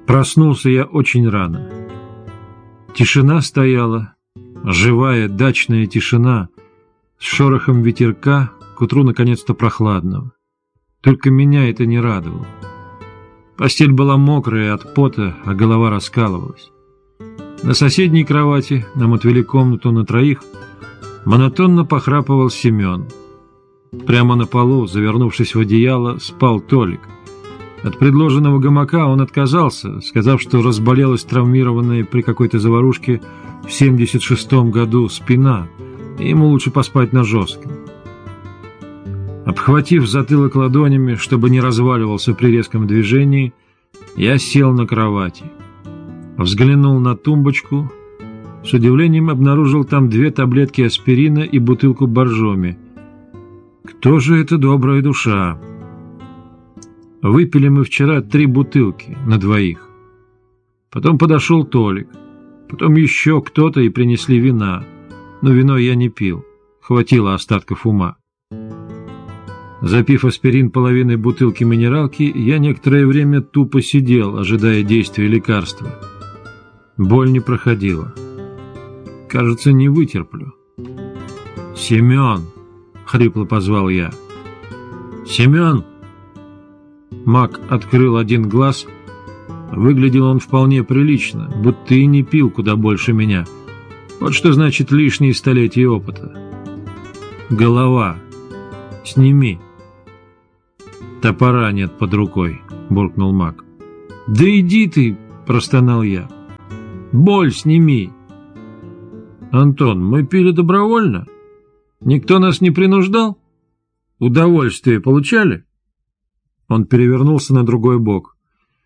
Проснулся я очень рано. Тишина стояла, живая дачная тишина, с шорохом ветерка, к утру наконец-то прохладного. Только меня это не радовало. Постель была мокрая от пота, а голова раскалывалась. На соседней кровати, нам отвели комнату на троих, монотонно похрапывал Семен. Прямо на полу, завернувшись в одеяло, спал Толик. От предложенного гамака он отказался, сказав, что разболелась травмированная при какой-то заварушке в 76-м году спина, и ему лучше поспать на жестком. Обхватив затылок ладонями, чтобы не разваливался при резком движении, я сел на кровати. Взглянул на тумбочку, с удивлением обнаружил там 2 таблетки аспирина и бутылку боржоми. Кто же эта добрая душа? Выпили мы вчера 3 бутылки на двоих. Потом подошел Толик, потом еще кто-то и принесли вина. Но вино я не пил, хватило остатков ума. Запив аспирин половиной бутылки минералки, я некоторое время тупо сидел, ожидая действия лекарства. Боль не проходила. Кажется, не вытерплю. «Семен!» — хрипло позвал я. «Семен!» Мак открыл один глаз. Выглядел он вполне прилично, будто и не пил куда больше меня. Вот что значит лишние столетия опыта. «Голова! Сними!» «Топора нет под рукой», — буркнул Мак. «Да иди ты!» — простонал я. «Боль сними!» «Антон, мы пили добровольно? Никто нас не принуждал? Удовольствие получали?» Он перевернулся на другой бок.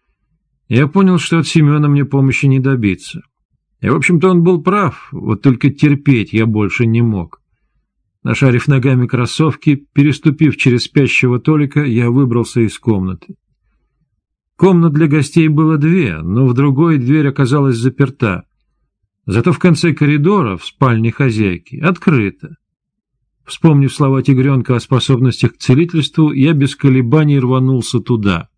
Я понял, что от Семена мне помощи не добиться. И, в общем-то, он был прав, вот только терпеть я больше не мог. Нашарив ногами кроссовки, переступив через спящего Толика, я выбрался из комнаты. Комнат для гостей было 2, но в другой дверь оказалась заперта. Зато в конце коридора, в спальне хозяйки, открыто. Вспомнив слова тигренка о способностях к целительству, я без колебаний рванулся туда.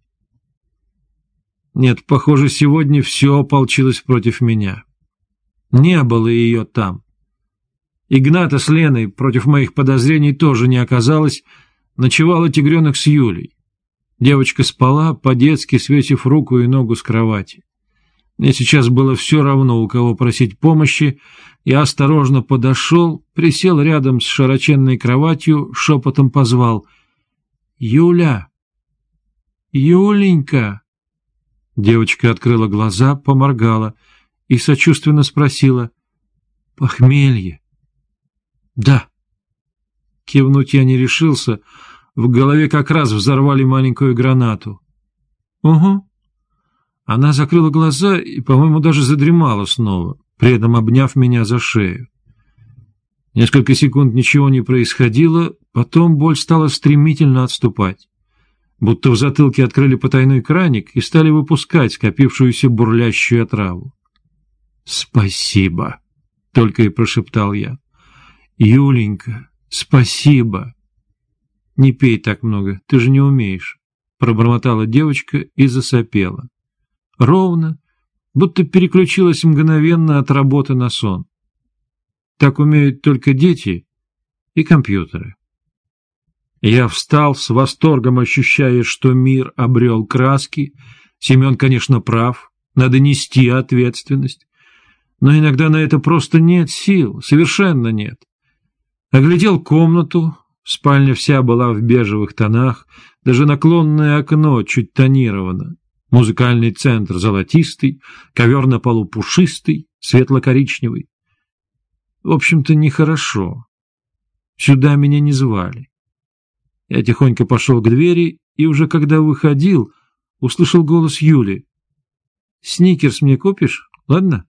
Нет, похоже, сегодня все ополчилось против меня. Не было ее там. Игната с Леной против моих подозрений тоже не оказалось, ночевала тигренок с Юлей. Девочка спала, по-детски свесив руку и ногу с кровати. Мне сейчас было все равно, у кого просить помощи. Я осторожно подошел, присел рядом с широченной кроватью, шепотом позвал: «Юля! Юленька!» Девочка открыла глаза, поморгала и сочувственно спросила: «Похмелье?» «Да». Кивнуть я не решился, в голове как раз взорвали маленькую гранату. «Угу». Она закрыла глаза и, по-моему, даже задремала снова, при этом обняв меня за шею. Несколько секунд ничего не происходило, потом боль стала стремительно отступать. Будто в затылке открыли потайной краник и стали выпускать скопившуюся бурлящую отраву. «Спасибо», — только и прошептал я. «Юленька, спасибо». «Не пей так много, ты же не умеешь», — пробормотала девочка и засопела. Ровно, будто переключилась мгновенно от работы на сон. Так умеют только дети и компьютеры. Я встал с восторгом, ощущая, что мир обрел краски. Семен, конечно, прав, надо нести ответственность. Но иногда на это просто нет сил, совершенно нет. Оглядел комнату, спальня вся была в бежевых тонах, даже наклонное окно чуть тонировано. Музыкальный центр золотистый, ковер на полу пушистый, светло-коричневый. В общем-то, нехорошо. Сюда меня не звали. Я тихонько пошел к двери, и уже когда выходил, услышал голос Юли. «Сникерс мне купишь, ладно?»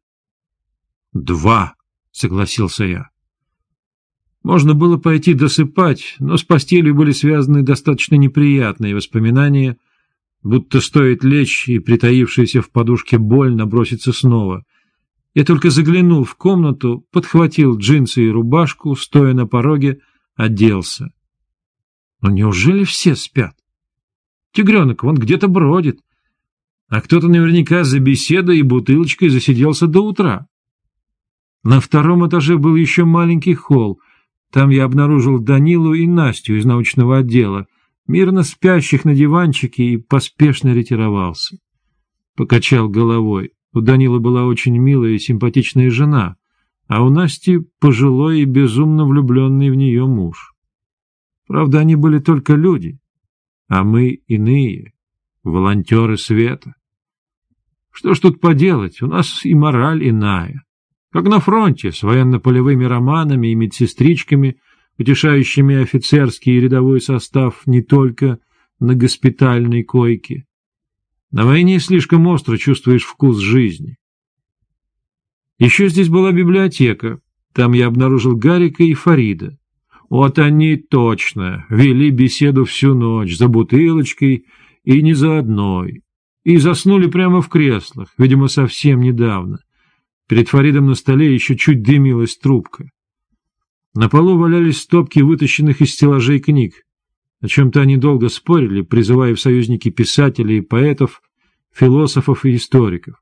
«2», — согласился я. Можно было пойти досыпать, но с постелью были связаны достаточно неприятные воспоминания, будто стоит лечь, и притаившаяся в подушке боль набросится снова. Я только заглянул в комнату, подхватил джинсы и рубашку, стоя на пороге, оделся. Но неужели все спят? Тигренок вон где-то бродит. А кто-то наверняка за беседой и бутылочкой засиделся до утра. На втором этаже был еще маленький холл. Там я обнаружил Данилу и Настю из научного отдела, мирно спящих на диванчике, и поспешно ретировался. Покачал головой. У Данилы была очень милая и симпатичная жена, а у Насти пожилой и безумно влюбленный в нее муж. Правда, они были только люди, а мы иные, волонтеры света. Что ж тут поделать, у нас и мораль иная. Как на фронте, с военно-полевыми романами и медсестричками, утешающими офицерский и рядовой состав не только на госпитальной койке. На войне слишком остро чувствуешь вкус жизни. Еще здесь была библиотека. Там я обнаружил Гарика и Фарида. Вот они точно вели беседу всю ночь за бутылочкой и не за одной. И заснули прямо в креслах, видимо, совсем недавно. Перед Фаридом на столе еще чуть дымилась трубка. На полу валялись стопки вытащенных из стеллажей книг. О чем-то они долго спорили, призывая в союзники писателей и поэтов, философов и историков.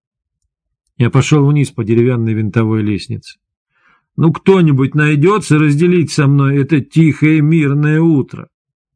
Я пошел вниз по деревянной винтовой лестнице. Ну, кто-нибудь найдется разделить со мной это тихое мирное утро?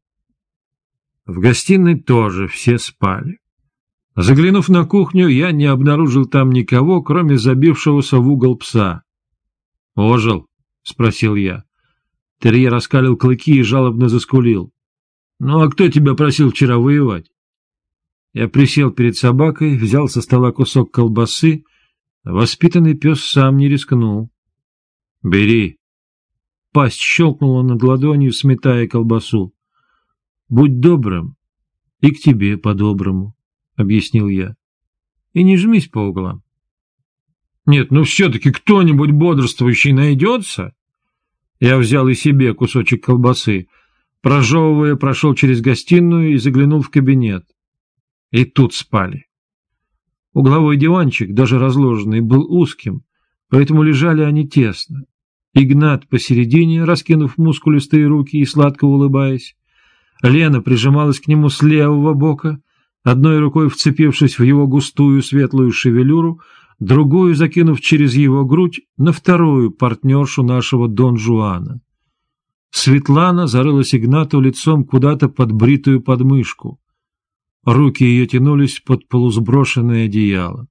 В гостиной тоже все спали. Заглянув на кухню, я не обнаружил там никого, кроме забившегося в угол пса. «Ожил?» — спросил я. Терьер оскалил клыки и жалобно заскулил. «Ну, а кто тебя просил вчера воевать?» Я присел перед собакой, взял со стола кусок колбасы. Воспитанный пес сам не рискнул. «Бери». Пасть щелкнула над ладонью, сметая колбасу. «Будь добрым, и к тебе по-доброму», — объяснил я. «И не жмись по углам». «Нет, ну все-таки кто-нибудь бодрствующий найдется?» Я взял и себе кусочек колбасы. Прожевывая, прошел через гостиную и заглянул в кабинет. И тут спали. Угловой диванчик, даже разложенный, был узким, поэтому лежали они тесно. Игнат посередине, раскинув мускулистые руки и сладко улыбаясь. Лена прижималась к нему с левого бока, одной рукой вцепившись в его густую светлую шевелюру, другую закинув через его грудь на вторую партнершу нашего Дон Жуана. Светлана зарылась Игнату лицом куда-то под бритую подмышку. Руки ее тянулись под полусброшенное одеяло.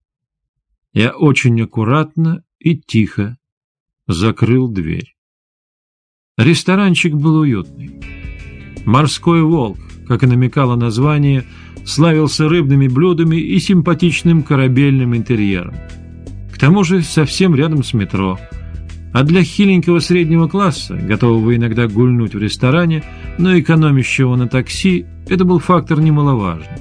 Я очень аккуратно и тихо закрыл дверь. Ресторанчик был уютный. «Морской волк», как и намекало название, славился рыбными блюдами и симпатичным корабельным интерьером. К тому же совсем рядом с метро. А для хиленького среднего класса, готового иногда гульнуть в ресторане, но экономящего на такси, это был фактор немаловажный.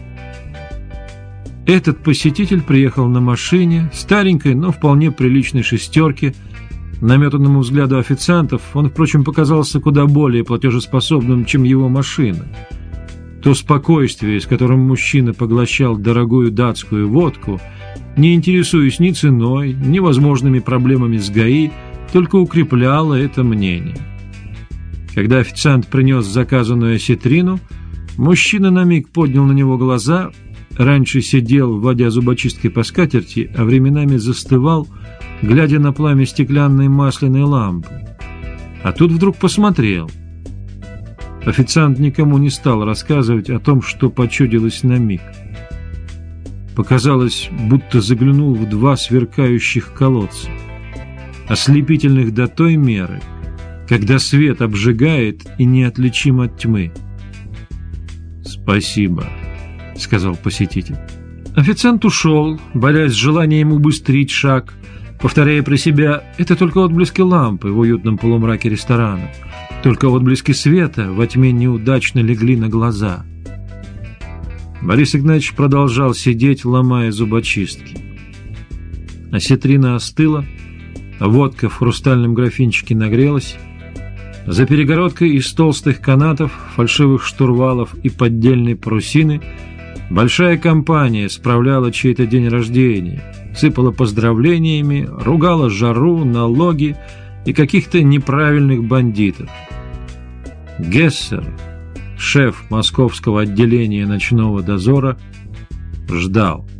Этот посетитель приехал на машине, старенькой, но вполне приличной шестерке. Наметанному взгляду официантов он, впрочем, показался куда более платежеспособным, чем его машина. То спокойствие, с которым мужчина поглощал дорогую датскую водку, не интересуясь ни ценой, ни возможными проблемами с ГАИ, только укрепляло это мнение. Когда официант принес заказанную осетрину, мужчина на миг поднял на него глаза, раньше сидел, водя зубочисткой по скатерти, а временами застывал, глядя на пламя стеклянной масляной лампы. А тут вдруг посмотрел. Официант никому не стал рассказывать о том, что почудилось на миг. Показалось, будто заглянул в два сверкающих колодца, ослепительных до той меры, когда свет обжигает и неотличим от тьмы. «Спасибо», — сказал посетитель. Официант ушел, борясь с желанием убыстрить шаг, повторяя про себя: это только отблески лампы в уютном полумраке ресторана, только отблески света во тьме неудачно легли на глаза. Борис Игнатьевич продолжал сидеть, ломая зубочистки. Осетрина остыла, водка в хрустальном графинчике нагрелась. За перегородкой из толстых канатов, фальшивых штурвалов и поддельной парусины большая компания справляла чей-то день рождения, сыпала поздравлениями, ругала жару, налоги и каких-то неправильных бандитов. Гессер, шеф московского отделения ночного дозора, ждал.